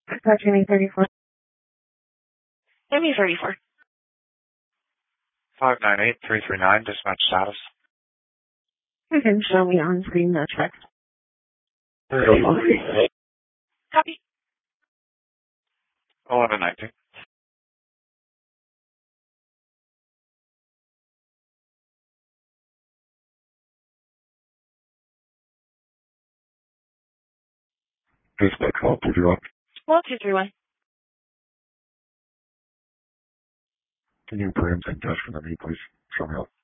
Touching 834. Give me 34. 598339, dispatch status. You can show me on screen the check. Copy. 1119. Dispatch 1221. 1221. Can you bring some cash for me, please? Show me up.